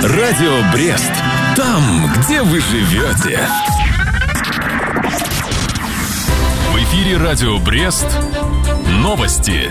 Радио Брест. Там, где вы живете. В эфире Радио Брест. Новости.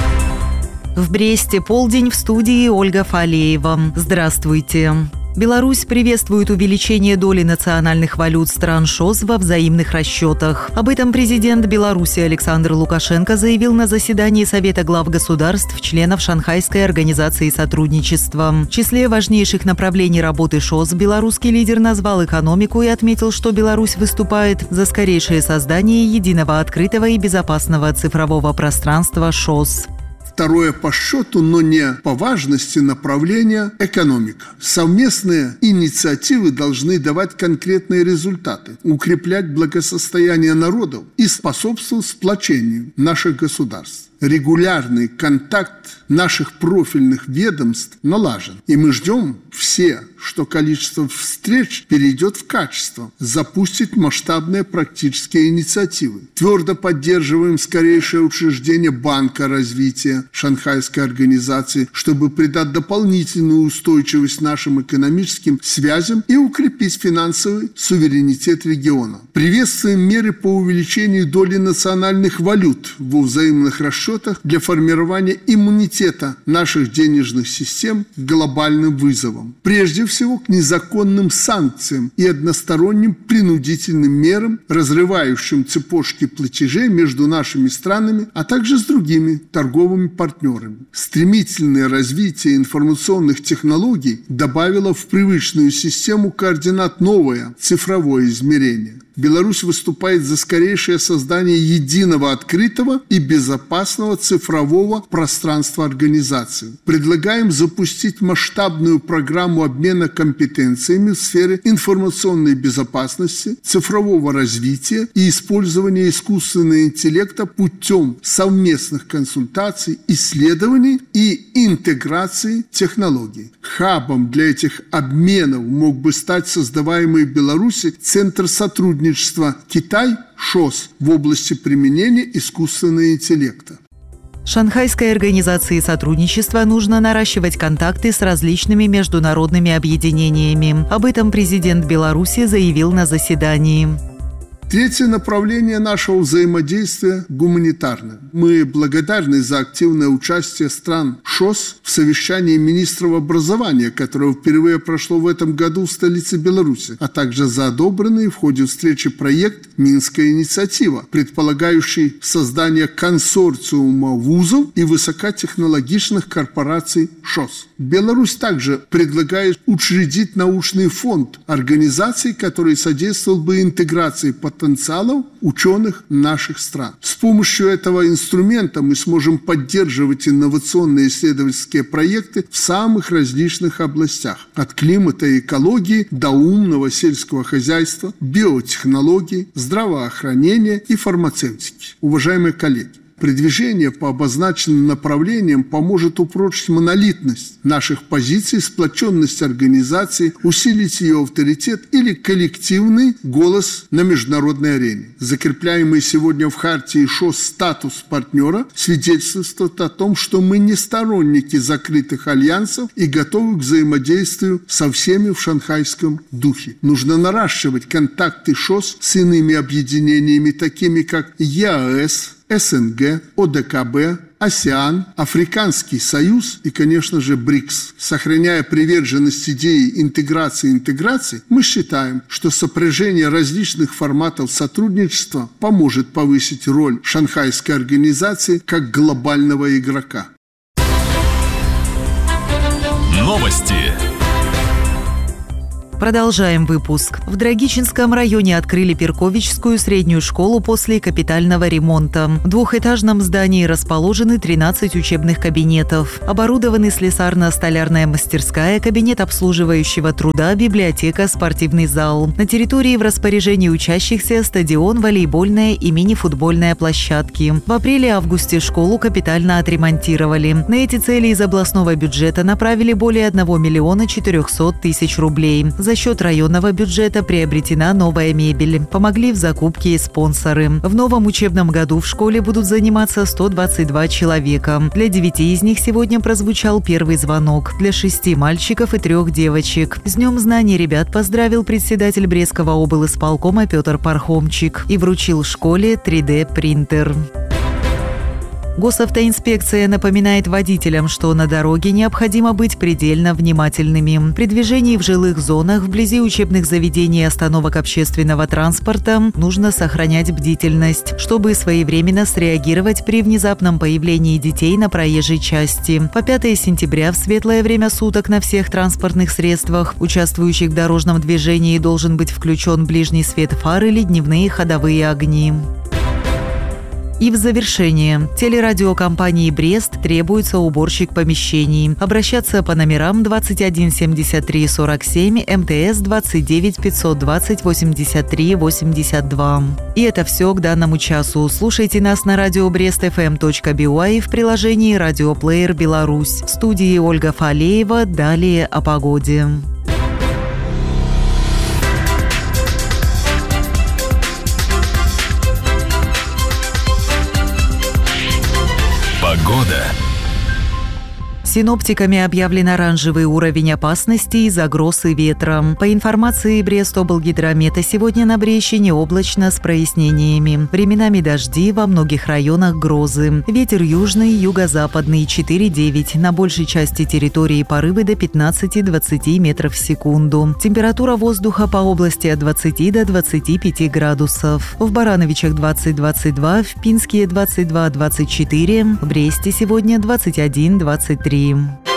В Бресте полдень, в студии Ольга Фалеева. Здравствуйте. Беларусь приветствует увеличение доли национальных валют стран ШОС во взаимных расчетах. Об этом президент Беларуси Александр Лукашенко заявил на заседании Совета глав государств, членов Шанхайской организации сотрудничества. В числе важнейших направлений работы ШОС белорусский лидер назвал экономику и отметил, что Беларусь выступает за скорейшее создание единого, открытого и безопасного цифрового пространства ШОС. Второе по счету, но не по важности направление – экономика. Совместные инициативы должны давать конкретные результаты, укреплять благосостояние народов и способствовать сплочению наших государств. Регулярный контакт наших профильных ведомств налажен. И мы ждем все, что количество встреч перейдет в качество, запустит масштабные практические инициативы. Твердо поддерживаем скорейшее учреждение Банка развития Шанхайской организации, чтобы придать дополнительную устойчивость нашим экономическим связям и укрепить финансовый суверенитет региона. Приветствуем меры по увеличению доли национальных валют во взаимных расчетах для формирования иммунитета наших денежных систем к глобальным вызовам. Прежде всего, к незаконным санкциям и односторонним принудительным мерам, разрывающим цепочки платежей между нашими странами, а также с другими торговыми партнерами. Стремительное развитие информационных технологий добавило в привычную систему координат новое цифровое измерение. Беларусь выступает за скорейшее создание единого, открытого и безопасного цифрового пространства организации. Предлагаем запустить масштабную программу обмена компетенциями в сфере информационной безопасности, цифрового развития и использования искусственного интеллекта путем совместных консультаций, исследований и интеграции технологий. Хабом для этих обменов мог бы стать создаваемый в Беларуси Центр сотрудничества Китай ШОС в области применения искусственного интеллекта. Шанхайской организации сотрудничества нужно наращивать контакты с различными международными объединениями. Об этом президент Беларуси заявил на заседании. Третье направление нашего взаимодействия – гуманитарное. Мы благодарны за активное участие стран ШОС в совещании министров образования, которое впервые прошло в этом году в столице Беларуси, а также за одобренный в ходе встречи проект «Минская инициатива», предполагающий создание консорциума вузов и высокотехнологичных корпораций ШОС. Беларусь также предлагает учредить научный фонд организаций, который содействовал бы интеграции потенциалов ученых наших стран. С помощью этого инструмента мы сможем поддерживать инновационные исследовательские проекты в самых различных областях, от климата и экологии до умного сельского хозяйства, биотехнологий, здравоохранения и фармацевтики. Уважаемые коллеги, продвижение по обозначенным направлениям поможет упрочить монолитность наших позиций, сплоченность организации, усилить ее авторитет или коллективный голос на международной арене. Закрепляемый сегодня в хартии ШОС статус партнера свидетельствует о том, что мы не сторонники закрытых альянсов и готовы к взаимодействию со всеми в шанхайском духе. Нужно наращивать контакты ШОС с иными объединениями, такими как ЕАЭС, СНГ, ОДКБ, АСЕАН, Африканский союз и, конечно же, БРИКС. Сохраняя приверженность идеи интеграции, мы считаем, что сопряжение различных форматов сотрудничества поможет повысить роль Шанхайской организации как глобального игрока. Новости. Продолжаем выпуск. В Драгичинском районе открыли Перковичскую среднюю школу после капитального ремонта. В двухэтажном здании расположены 13 учебных кабинетов. Оборудованы слесарно-столярная мастерская, кабинет обслуживающего труда, библиотека, спортивный зал. На территории в распоряжении учащихся стадион, волейбольная и мини-футбольная площадки. В апреле-августе школу капитально отремонтировали. На эти цели из областного бюджета направили более 1 400 000 рублей. За счет районного бюджета приобретена новая мебель. Помогли в закупке и спонсоры. В новом учебном году в школе будут заниматься 122 человека. Для 9 из них сегодня прозвучал первый звонок. Для 6 мальчиков и 3 девочек. С Днем знаний ребят поздравил председатель Брестского облисполкома Петр Пархомчик и вручил школе 3D-принтер. Госавтоинспекция напоминает водителям, что на дороге необходимо быть предельно внимательными. При движении в жилых зонах, вблизи учебных заведений и остановок общественного транспорта нужно сохранять бдительность, чтобы своевременно среагировать при внезапном появлении детей на проезжей части. По 5 сентября в светлое время суток на всех транспортных средствах, участвующих в дорожном движении, должен быть включен ближний свет фар или дневные ходовые огни. И в завершение. Телерадиокомпании «Брест» требуется уборщик помещений. Обращаться по номерам 21 73 47, МТС 29 520 83 82. И это все к данному часу. Слушайте нас на радио brestfm.by и в приложении «Радиоплеер Беларусь». В студии Ольга Фалеева. Далее о погоде. Погода. Синоптиками объявлен оранжевый уровень опасности из-за гроз и ветра. По информации Брестоблгидромета, сегодня на Брещине облачно с прояснениями. Временами дожди, во многих районах грозы. Ветер южный, юго-западный 4,9. На большей части территории порывы до 15-20 метров в секунду. Температура воздуха по области от 20 до 25 градусов. В Барановичах 20-22, в Пинске 22-24, в Бресте сегодня 21-23.